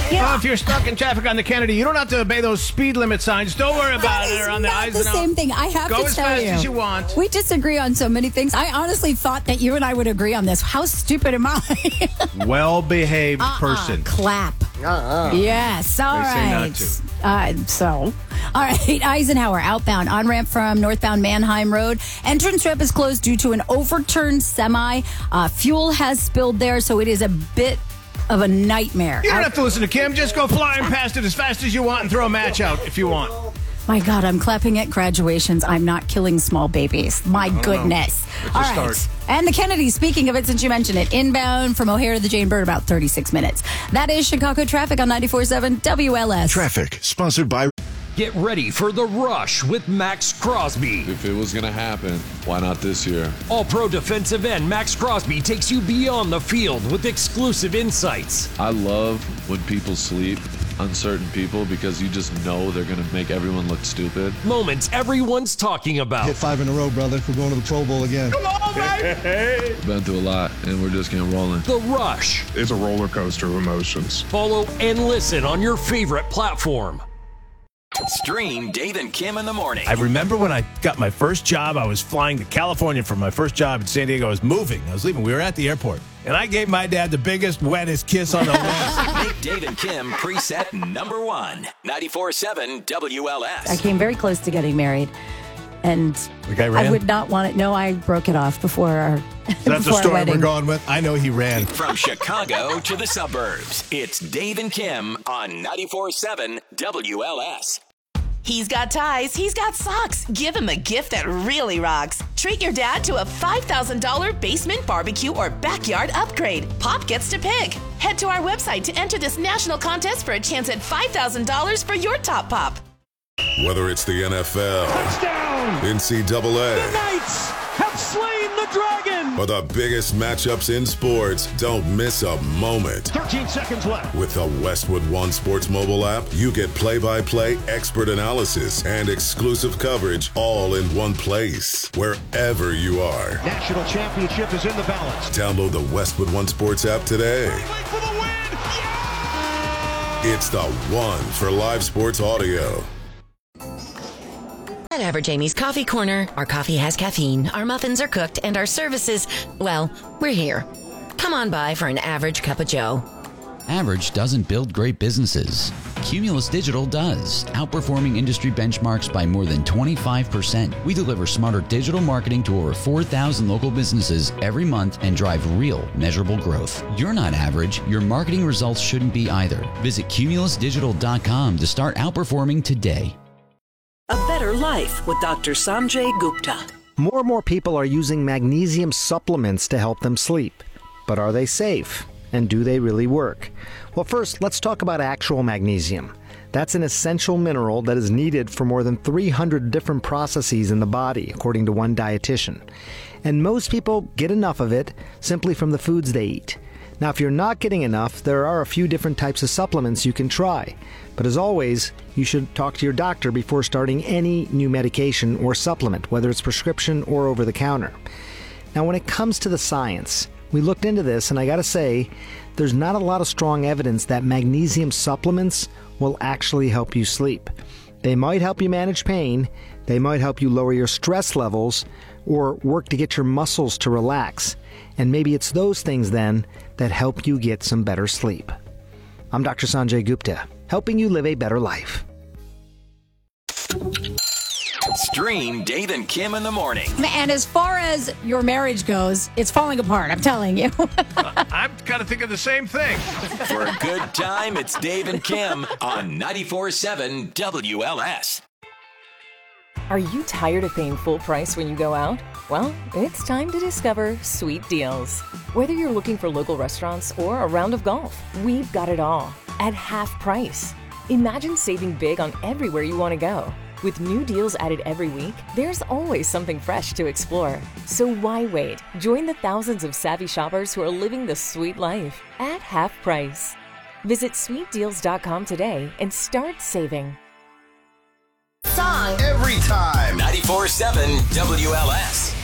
Well, if you're stuck in traffic on the Kennedy, you don't have to obey those speed limit signs. Don't worry about it. Or on the Eisenhower. The same thing. I have Go to as tell fast you. as you want. We disagree on so many things. I honestly thought that you and I would agree on this. How stupid am I? Well-behaved person. Clap. Yes. All They say right. not to. All right. Eisenhower outbound on ramp from northbound Manheim Road. Entrance ramp is closed due to an overturned semi. Fuel has spilled there, so it is a bit of a nightmare. You don't have to listen to Kim. Just go flying past it as fast as you want and throw a match out if you want. My God, I'm clapping at graduations. I'm not killing small babies. My goodness. All right. start. And the Kennedy, speaking of it, since you mentioned it, inbound from O'Hare to the Jane Bird, about 36 minutes. That is Chicago traffic on 94.7 WLS. Traffic, sponsored by... Get ready for The Rush with Max Crosby. If it was going to happen, why not this year? All-pro defensive end Max Crosby takes you beyond the field with exclusive insights. I love when people sleep on certain people because you just know they're going to make everyone look stupid. Moments everyone's talking about. Hit 5 in a row, brother. We're going to the Pro Bowl again. Come on, baby! Been through a lot, and we're just getting rolling. The Rush. It's a roller coaster of emotions. Follow and listen on your favorite platform. Stream Dave and Kim in the morning. I remember when I got my first job, I was flying to California for my first job in San Diego. I was moving. I was leaving. We were at the airport. And I gave my dad the biggest, wettest kiss on the lips. Make Dave and Kim preset number 1. 94.7 WLS. I came very close to getting married. And The guy ran? I would not want it. No, I broke it off before our That's the before our story wedding. we're going with. I know he ran. From Chicago to the suburbs, it's Dave and Kim on 94.7 WLS. He's got ties, he's got socks. Give him a gift that really rocks. Treat your dad to a $5,000 basement barbecue or backyard upgrade. Pop gets to pick. Head to our website to enter this national contest for a chance at $5,000 for your top pop. Whether it's the NFL, Touchdown! NCAA, Knights have slain the dragon. or the biggest matchups in sports, don't miss a moment. 13 seconds left. With the Westwood One Sports mobile app, you get play-by-play expert analysis and exclusive coverage all in one place, wherever you are. National championship is in the balance. Download the Westwood One Sports app today. For the win! It's the one for live sports audio. At Average Amy's Coffee Corner, our coffee has caffeine, our muffins are cooked, and our services, well, we're here. Come on by for an average cup of joe. Average doesn't build great businesses. Cumulus Digital does, outperforming industry benchmarks by more than 25%. We deliver smarter digital marketing to over 4,000 local businesses every month and drive real, measurable growth. You're not average. Your marketing results shouldn't be either. Visit cumulusdigital.com to start outperforming today. A better life with Dr. Sanjay Gupta. More and more people are using magnesium supplements to help them sleep. But are they safe? And do they really work? Well, first, let's talk about actual magnesium. That's an essential mineral that is needed for more than 300 different processes in the body, according to one dietitian. And most people get enough of it simply from the foods they eat. Now, if you're not getting enough, there are a few different types of supplements you can try. But as always, you should talk to your doctor before starting any new medication or supplement, whether it's prescription or over the counter. Now, when it comes to the science, we looked into this, and I gotta say, there's not a lot of strong evidence that magnesium supplements will actually help you sleep. They might help you manage pain, they might help you lower your stress levels, or work to get your muscles to relax. And maybe it's those things then that help you get some better sleep. I'm Dr. Sanjay Gupta, helping you live a better life. Stream Dave and Kim in the morning. And as far as your marriage goes, it's falling apart, I'm telling you. I'm kind of thinking the same thing. For a good time, it's Dave and Kim on 94.7 WLS. Are you tired of paying full price when you go out? Well, it's time to discover Sweet Deals. Whether you're looking for local restaurants or a round of golf, we've got it all at half price. Imagine saving big on everywhere you want to go. With new deals added every week, there's always something fresh to explore. So why wait? Join the thousands of savvy shoppers who are living the sweet life at half price. Visit sweetdeals.com today and start saving. Song every time. 94.7 WLS.